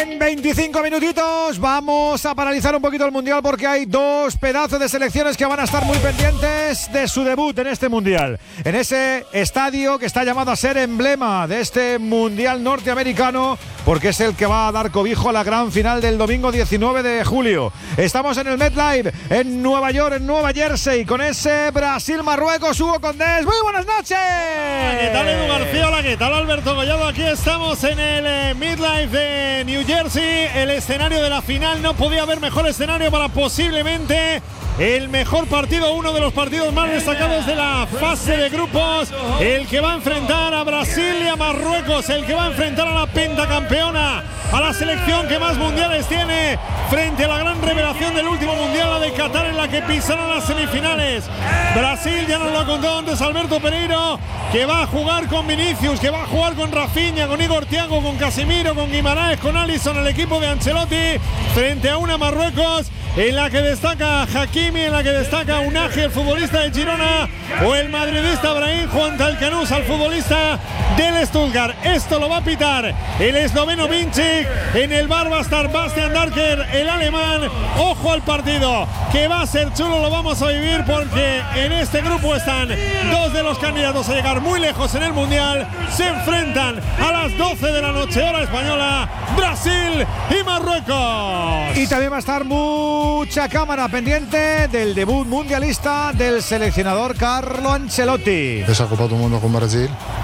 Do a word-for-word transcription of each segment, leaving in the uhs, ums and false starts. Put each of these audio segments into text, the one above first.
Quedan veinticinco minutitos, vamos a paralizar un poquito el Mundial porque hay dos pedazos de selecciones que van a estar muy pendientes de su debut en este Mundial. En ese estadio que está llamado a ser emblema de este Mundial norteamericano, porque es el que va a dar cobijo a la gran final del domingo diecinueve de julio. Estamos en el MetLife, en Nueva York, en Nueva Jersey, con ese Brasil-Marruecos. Hugo Condés, muy buenas noches. Hola, ¿qué tal Edu García? Hola, ¿qué tal Alberto Collado? Aquí estamos en el eh, MetLife de New Jersey, el escenario de la final. No podía haber mejor escenario para posiblemente el mejor partido, uno de los partidos más destacados de la fase de grupos, el que va a enfrentar a Brasil y a Marruecos, el que va a enfrentar a la pentacampeona, a la selección que más mundiales tiene, frente a la gran revelación del último mundial, la de Qatar, en la que pisaron las semifinales. Brasil, ya nos lo ha contado antes Alberto Pereiro, que va a jugar con Vinicius, que va a jugar con Rafinha, con Igor Thiago, con Casemiro, con Guimaraes, con Alisson, el equipo de Ancelotti, frente a una Marruecos en la que destaca Hakimi, en la que destaca Unai, el futbolista de Girona, o el madridista Brahim Juan Talcanús, al futbolista del Stuttgart. Esto lo va a pitar el esloveno Vinčić, en el bar va a estar Bastian Darker, el alemán. Ojo al partido, que va a ser chulo, lo vamos a vivir, porque en este grupo están dos de los candidatos a llegar muy lejos en el Mundial. Se enfrentan a las doce de la noche, hora española, Brasil y Marruecos. Y también va a estar mucha cámara pendiente del debut mundialista del seleccionador Carlo Ancelotti. Essa Copa do Mundo com Brasil,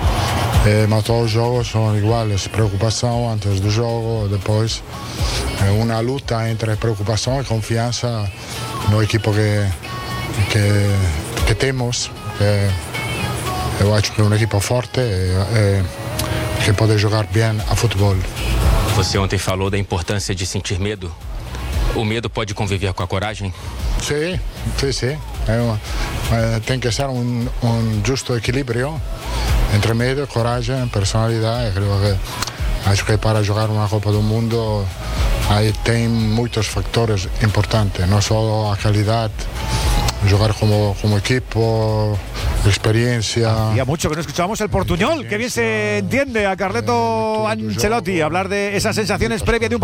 eh, mas todos os jogos são iguais. Preocupação antes do jogo, depois eh, uma luta entre preocupação e confiança no equipo que, que, que temos. Eh, eu acho que é um equipo forte e, e, que pode jogar bem a futebol. Você ontem falou da importância de sentir medo. O medo pode conviver com a coragem? Sim, sim, sim. É uma, é, tem que ser um, um justo equilíbrio entre medo, coragem, personalidade. Creo que, acho que para jogar uma Copa do Mundo aí tem muitos fatores importantes, não só a qualidade, jugar como, como equipo, experiencia. Hacía mucho que no escuchábamos el portuñol, que bien se entiende a Carleto Ancelotti hablar de esas sensaciones previas de un partido.